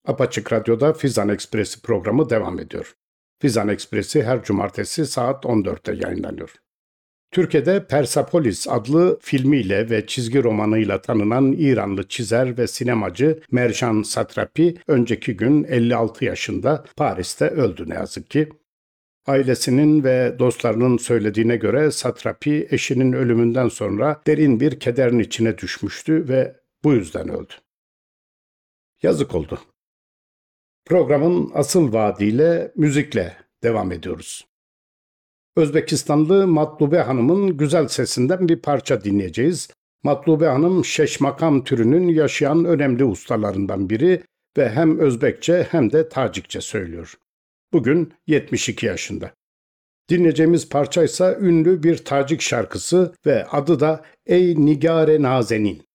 Apaçık Radyo'da Fizan Ekspresi programı devam ediyor. Fizan Ekspresi her cumartesi saat 14'te yayınlanıyor. Türkiye'de Persepolis adlı filmiyle ve çizgi romanıyla tanınan İranlı çizer ve sinemacı Merjan Satrapi önceki gün 56 yaşında Paris'te öldü ne yazık ki. Ailesinin ve dostlarının söylediğine göre Satrapi eşinin ölümünden sonra derin bir kederin içine düşmüştü ve bu yüzden öldü. Yazık oldu. Programın asıl vaadiyle, müzikle devam ediyoruz. Özbekistanlı Matlube Hanım'ın güzel sesinden bir parça dinleyeceğiz. Matlube Hanım şeşmakam türünün yaşayan önemli ustalarından biri ve hem Özbekçe hem de Tacikçe söylüyor. Bugün 72 yaşında. Dinleyeceğimiz parça ise ünlü bir Tacik şarkısı ve adı da Ey Nigare Nazenin.